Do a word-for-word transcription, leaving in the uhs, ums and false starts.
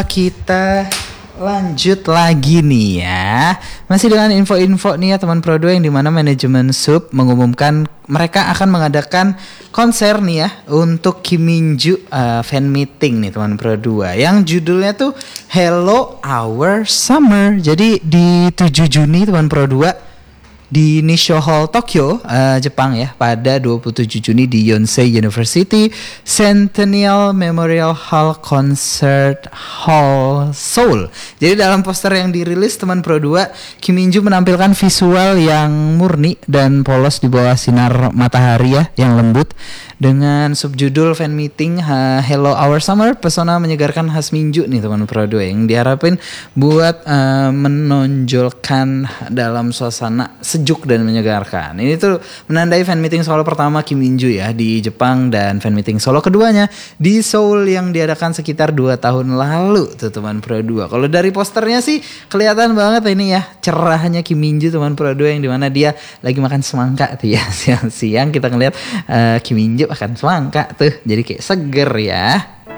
Kita lanjut lagi nih ya. Masih dengan info-info nih ya teman Pro dua, yang dimana manajemen Sub mengumumkan mereka akan mengadakan konser nih ya untuk Kim Min Joo uh, fan meeting nih teman Pro dua, yang judulnya tuh Hello Our Summer. Jadi di tujuh Juni teman Pro dua di Nissho Hall Tokyo, uh, Jepang ya, pada dua puluh tujuh Juni di Yonsei University Centennial Memorial Hall Concert Hall Seoul. Jadi dalam poster yang dirilis teman Pro dua, Kim Min Joo menampilkan visual yang murni dan polos di bawah sinar matahari ya, yang lembut, dengan subjudul fan meeting uh, Hello Our Summer, pesona menyegarkan khas Min Joo nih teman Pro dua, yang diharapin buat uh, menonjolkan dalam suasana sejuk dan menyegarkan. Ini tuh menandai fan meeting solo pertama Kim Min Joo ya di Jepang, dan fan meeting solo keduanya di Seoul yang diadakan sekitar dua tahun lalu tuh teman Pro dua. Kalau dari posternya sih kelihatan banget ini ya cerahnya Kim Min Joo teman Pro dua, yang dimana dia lagi makan semangka tuh ya. Siang-siang kita ngeliat uh, Kim Min Joo makan semangka tuh, jadi kayak seger ya.